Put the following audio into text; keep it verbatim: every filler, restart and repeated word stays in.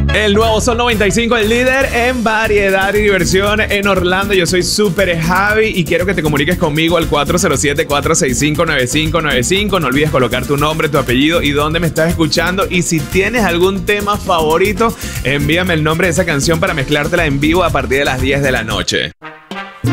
El nuevo Sol noventa y cinco, el líder en variedad y diversión en Orlando. Yo soy Super Javi y quiero que te comuniques conmigo al cuatro cero siete, cuatro seis cinco, nueve cinco nueve cinco. No olvides colocar tu nombre, tu apellido y dónde me estás escuchando. Y si tienes algún tema favorito, envíame el nombre de esa canción para mezclártela en vivo a partir de las diez de la noche.